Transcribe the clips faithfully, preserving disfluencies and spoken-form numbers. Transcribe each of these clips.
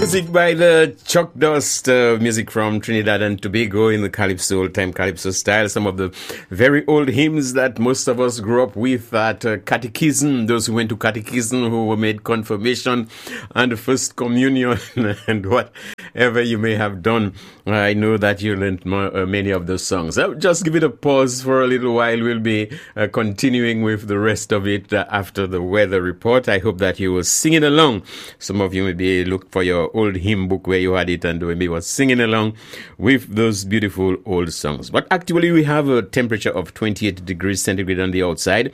music by the Chuck Dust, uh, music from Trinidad and Tobago in the Calypso, old-time Calypso style. Some of the very old hymns that most of us grew up with at uh, catechism, those who went to catechism, who made confirmation and first communion and whatever you may have done. I know that you learned more, uh, many of those songs. I'll just give it a pause for a little while. We'll be uh, continuing with the rest of it uh, after the weather report. I hope that you will sing it along. Some of you may be look for your old hymn book where you had it and maybe was singing along with those beautiful old songs. But actually we have a temperature of twenty-eight degrees centigrade on the outside,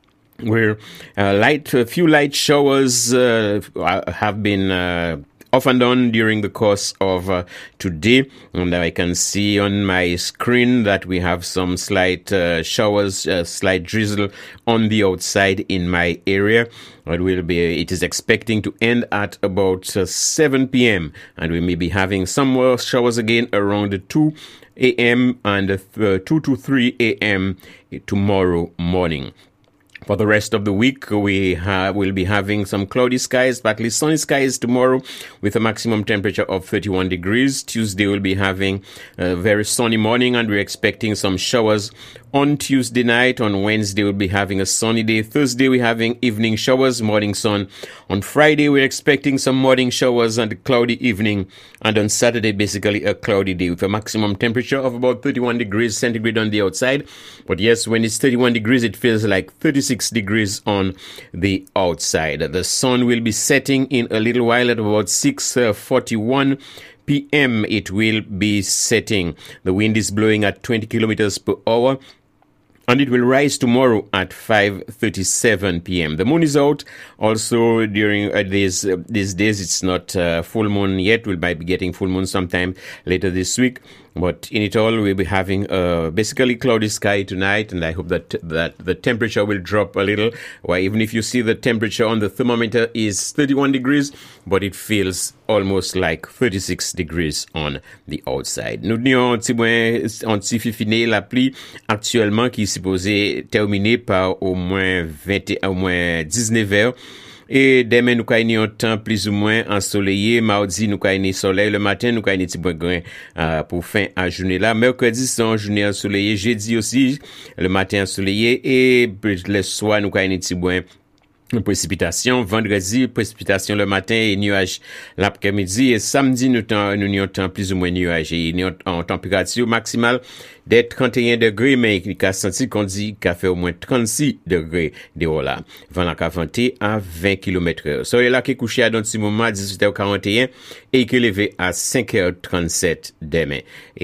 where uh, light, a few light showers uh, have been uh, off and on during the course of uh, today, and I can see on my screen that we have some slight uh, showers, uh, slight drizzle on the outside in my area. It will be. It is expecting to end at about uh, seven p.m. and we may be having some more showers again around two a.m. and uh, two to three a.m. tomorrow morning. For the rest of the week, we have, will be having some cloudy skies, partly sunny skies tomorrow with a maximum temperature of thirty-one degrees. Tuesday we'll be having a very sunny morning and we're expecting some showers on Tuesday night. On Wednesday we'll be having a sunny day. Thursday we're having evening showers, morning sun. On Friday we're expecting some morning showers and a cloudy evening. And on Saturday basically a cloudy day with a maximum temperature of about thirty-one degrees centigrade on the outside. But yes, when it's thirty-one degrees it feels like thirty-six degrees on the outside. The sun will be setting in a little while at about six forty-one p.m. It will be setting. The wind is blowing at twenty kilometers per hour. And it will rise tomorrow at five thirty-seven p.m. The moon is out. Also, during uh, these uh, these days, it's not uh, full moon yet. We might be getting full moon sometime later this week. But in it all, we'll be having a basically cloudy sky tonight, and I hope that that the temperature will drop a little. Well, even if you see the temperature on the thermometer is thirty-one degrees, but it feels almost like thirty-six degrees on the outside. Nous tenons un petit point, un petit fifine la pluie actuellement qui est supposé terminer par au moins vingt, au moins dix-neuf heures. Et demain, nous avons un temps plus ou moins ensoleillé. Mardi, nous avons soleil. Le matin, nous avons un petit peu grain euh, pour fin à journée là. Mercredi, c'est une journée ensoleillée. Jeudi aussi, le matin ensoleillé. Et le soir, nous avons un petit peu précipitation. Vendredi, précipitation le matin et nuages l'après-midi. Et samedi, nous avons un temps plus ou moins nuage. Et nous avons une température maximale de trente et un degrés, mais il a senti qu'on dit qu'il a fait au moins trente-six degrés dehors là. Vent la vanté à vingt kilomètres heure. Soleil là qui est couché à dans petit moment à dix-huit heures quarante et un et qui est levé à cinq heures trente-sept demain.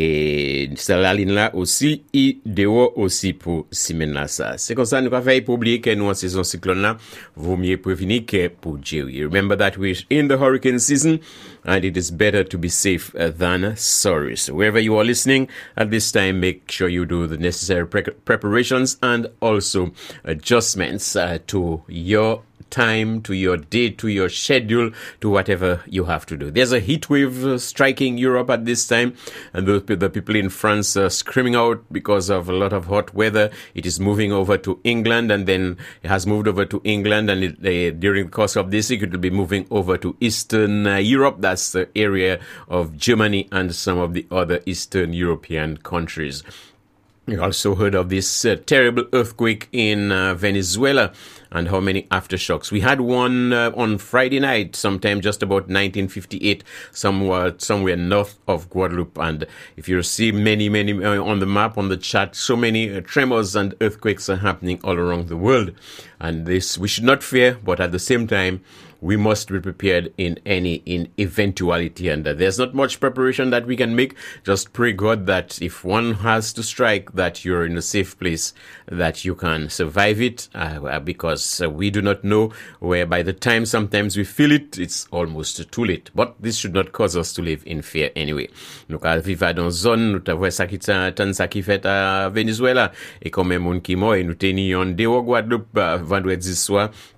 Et c'est la ligne là aussi, et dehors aussi pour semaine là ça. C'est comme ça, nous pas fait pour oublier que nous en saison cyclone là, vaut mieux prévenir que pour Jerry. Remember that we're in the hurricane season and it is better to be safe than sorry. So wherever you are listening at this time, make sure you do the necessary pre- preparations and also adjustments uh, to your time, to your day, to your schedule, to whatever you have to do. There's a heat wave uh, striking Europe at this time, and the, the people in France are screaming out because of a lot of hot weather. It is moving over to England, and then it has moved over to England, and it, uh, during the course of this week, it will be moving over to Eastern uh, Europe. That's the area of Germany and some of the other Eastern European countries. You also heard of this uh, terrible earthquake in uh, Venezuela and how many aftershocks. We had one uh, on Friday night, sometime just about nineteen fifty-eight, somewhere, somewhere north of Guadeloupe. And if you see many, many uh, on the map, on the chart, so many uh, tremors and earthquakes are happening all around the world. And this, we should not fear, but at the same time, we must be prepared in any in eventuality, and uh, there's not much preparation that we can make. Just pray God that if one has to strike, that you're in a safe place, that you can survive it, uh, because uh, we do not know where by the time sometimes we feel it, it's almost too late. But this should not cause us to live in fear anyway. Nous allons vivre dans zone, nous avons ça qui tant ça qui fait à Venezuela, et comme un monde qui mort, et nous tenions dehors Guadeloupe vendredi soir.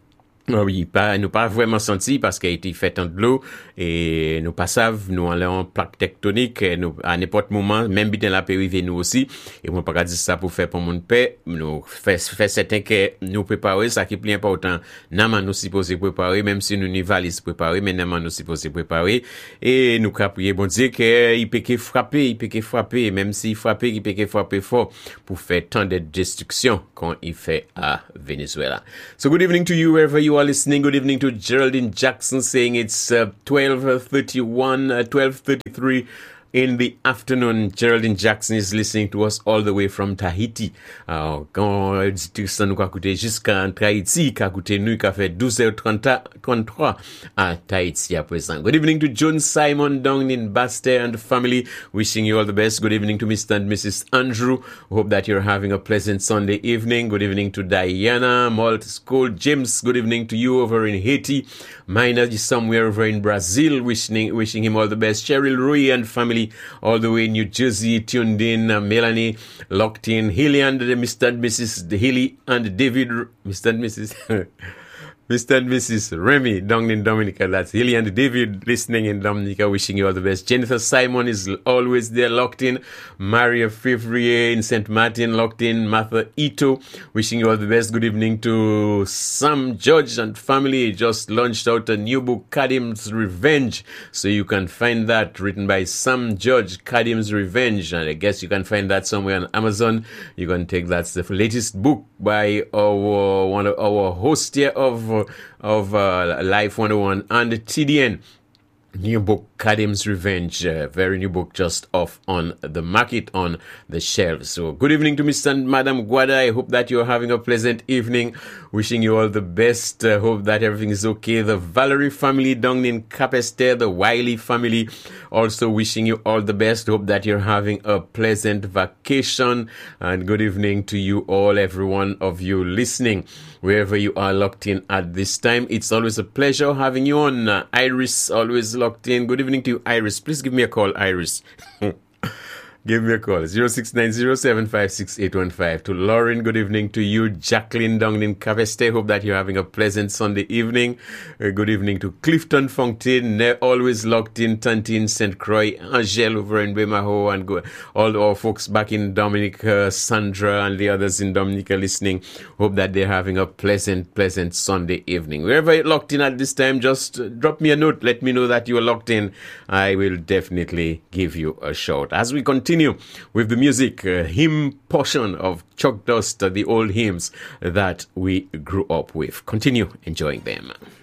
Oui, pas, nous pas vraiment senti parce qu'il était fait en de l'eau et nous pas savent, nous allons en plaque tectonique, nous, à n'importe moment, même bien la périvé nous aussi, et moi pas dire ça pour faire pour mon paix, nous fait, fait certain que nous préparer, ça qui est plus important, non, nous supposé préparer, même si nous n'y valise préparer, mais non, nous supposé préparer, et nous prier bon Dieu qu'il peut que frapper, il peut que frapper, même s'il frappe, il peut que frapper fort pour faire tant de destruction quand il fait à Venezuela. So good evening to you wherever you are listening. Good evening to Geraldine Jackson saying it's uh, twelve thirty-one, uh, twelve thirty-three in the afternoon. Geraldine Jackson is listening to us all the way from Tahiti. Alors, quand dit ça nous a coûté jusqu'à Tahiti, qu'a coûté nous, qu'a fait douze heures trente-trois à Tahiti à présent. Good evening to John Simon down in Basse-Terre and family. Wishing you all the best. Good evening to Mister and Missus Andrew. Hope that you're having a pleasant Sunday evening. Good evening to Diana, Malt School. James, good evening to you over in Haiti. Minor is somewhere over in Brazil. Wishing, wishing him all the best. Cheryl Rui and family all the way in New Jersey, tuned in. uh, Melanie, locked in. Hilly and Mister and Missus Hilly and David, Mister and Missus Mister and Missus Remy down in Dominica. That's Hilly and David listening in Dominica, wishing you all the best. Jennifer Simon is always there, locked in. Maria Fevrier in Saint Martin, locked in. Martha Ito, wishing you all the best. Good evening to Sam George and family. Just launched out a new book, Kadim's Revenge. So you can find that written by Sam George, Kadim's Revenge. And I guess you can find that somewhere on Amazon. You can take that's the latest book by our one of our host here of of uh, Life one oh one and T D N. New book, Kadim's Revenge, uh, very new book, just off on the market, on the shelves. So good evening to Mister and Madam Guada. I hope that you're having a pleasant evening. Wishing you all the best. Uh, hope that everything is okay. The Valerie family down in Capesterre, the Wiley family, also wishing you all the best. Hope that you're having a pleasant vacation. And good evening to you all, every one of you listening, wherever you are locked in at this time. It's always a pleasure having you on. Uh, Iris, always locked in. Good evening to you, Iris. Please give me a call, Iris. Give me a call, zero six nine zero seven five six eight one five. To Lauren, good evening to you. Jacqueline down in Caveste, hope that you're having a pleasant Sunday evening. Uh, good evening to Clifton Fontaine, always locked in. Tantine, Saint Croix, Angel over in Bemaho, and go, all our folks back in Dominica, Sandra and the others in Dominica listening. Hope that they're having a pleasant, pleasant Sunday evening. Wherever you're locked in at this time, just uh, drop me a note. Let me know that you are locked in. I will definitely give you a shout. As we continue with the music, uh, hymn portion of Chuck Dust, uh, the old hymns that we grew up with. Continue enjoying them.